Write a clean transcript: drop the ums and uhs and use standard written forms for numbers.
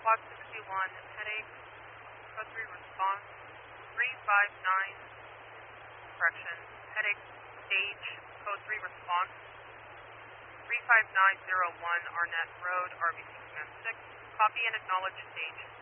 Quad 61, headache, code 3 response, 359, correction, headache, stage, code 3 response, 35901 Arnett Road, RBC Command 6, copy and acknowledge stage.